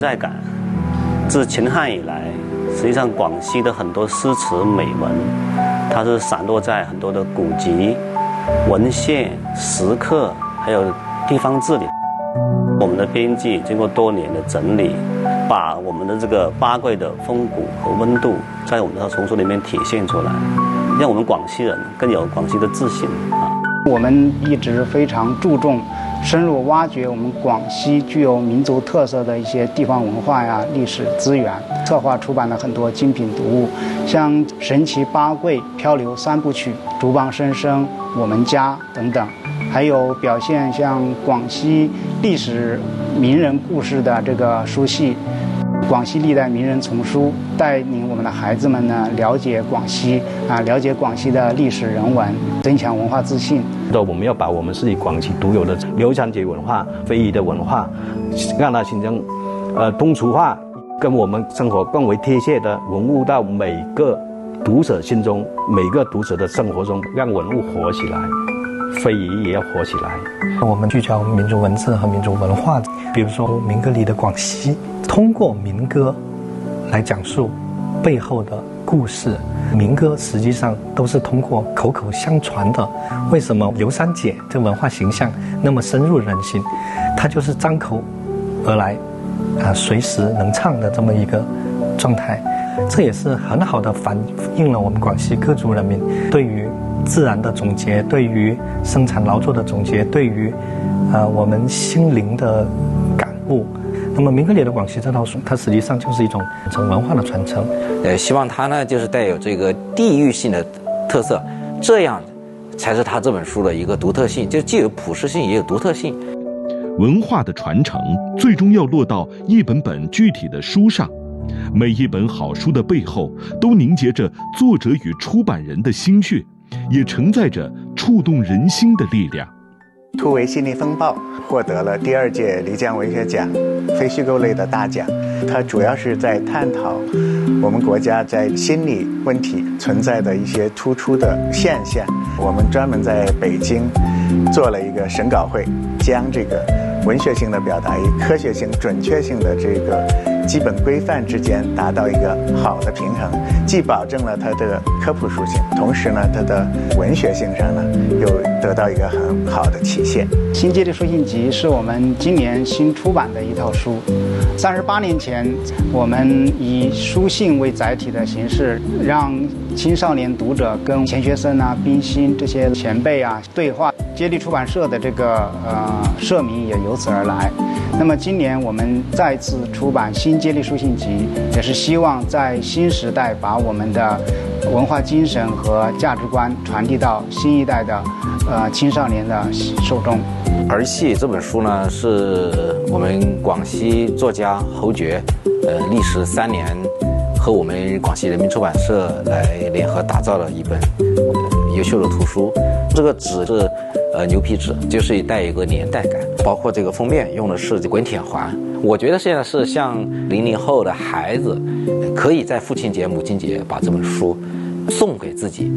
在感。自秦汉以来，实际上广西的很多诗词美文，它是散落在很多的古籍、文献、石刻，还有地方志里。我们的编辑经过多年的整理，把我们的这个八桂的风骨和温度，在我们的丛书里面体现出来，让我们广西人更有广西的自信啊。 我们一直非常注重深入挖掘我们广西具有民族特色的一些地方文化呀、历史资源，策划出版了很多精品读物，像《神奇八桂》《漂流三部曲》《竹棒声声》《我们家》等等，还有表现像广西历史名人故事的这个书系。广西历代名人丛书，带领我们的孩子们呢了解广西了解广西的历史人文，增强文化自信。 我们要把我们自己广西独有的流传节文化、非遗的文化，让它形成通俗化，跟我们生活更为贴切的融入到每个读者心中，每个读者的生活中，让文物活起来，非遗也要活起来。 我们聚焦民族文字和民族文化，比如说民歌里的广西，通过民歌来讲述背后的故事。民歌实际上都是通过口口相传的。为什么尤三姐这文化形象那么深入人心？它就是张口而来，随时能唱的这么一个状态。这也是很好的反映了我们广西各族人民对于自然的总结，对于生产劳作的总结，对于我们心灵的感悟。那么民歌里的广西这套书，它实际上就是一种文化的传承。 希望它呢就是带有这个地域性的特色，这样才是它这本书的一个独特性，就既有普适性也有独特性。 文化的传承最终要落到一本本具体的书上，每一本好书的背后都凝结着作者与出版人的心血，也承载着触动人心的力量。 突围心理风暴获得了第2届漓江文学奖非虚构类的大奖，它主要是在探讨我们国家在心理问题存在的一些突出的现象。我们专门在北京做了一个审稿会，将这个文学性的表达与科学性、准确性的这个基本规范之间达到一个好的平衡，既保证了它的科普属性，同时呢，它的文学性上呢又得到一个很好的体现。 新接力书信集是我们今年新出版的一套书。38年前，我们以书信为载体的形式，让青少年读者跟钱学森冰心这些前辈对话。接力出版社的这个社名也由此而来。那么今年我们再次出版新接力书信集，也是希望在新时代把我们的文化精神和价值观传递到新一代的青少年的手中。 儿戏这本书呢，是我们广西作家侯爵历时3年和我们广西人民出版社来联合打造了一本优秀的图书。这个纸是牛皮纸，就是带一个年代感，包括这个封面用的是滚铁环。我觉得现在是像00后的孩子，可以在父亲节、母亲节把这本书送给自己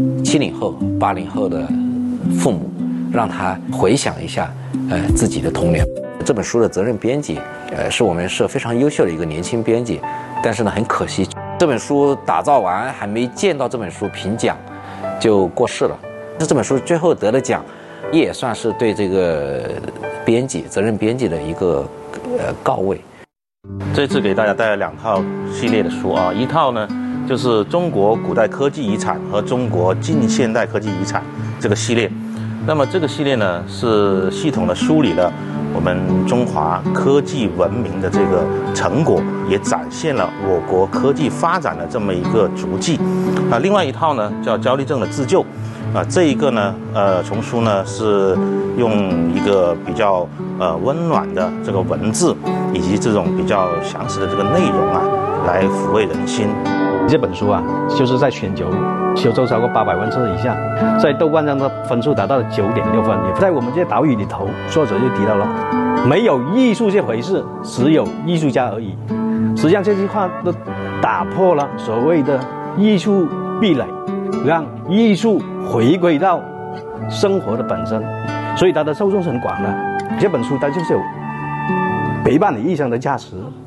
70后、80后的父母，让他回想一下自己的童年。这本书的责任编辑是我们社非常优秀的一个年轻编辑，但是呢很可惜，这本书打造完还没见到这本书评奖就过世了。这本书最后得了奖，也算是对这个编辑、责任编辑的一个告慰。 这次给大家带来2套系列的书一套呢就是中国古代科技遗产和中国近现代科技遗产这个系列。那么这个系列呢是系统的梳理了我们中华科技文明的这个成果，也展现了我国科技发展的这么一个足迹。另外一套呢叫焦虑症的自救。这一个呢，丛书呢是用一个比较温暖的这个文字，以及这种比较详实的这个内容来抚慰人心。 这本书就是在全球销售超过800万册以下，在豆瓣上的分数达到了9.6分。也在我们这些岛屿里头，作者就提到了，没有艺术这回事，只有艺术家而已。实际上这句话都打破了所谓的艺术壁垒，让艺术回归到生活的本身，所以它的受众是很广的。这本书它就是有陪伴你一生的价值。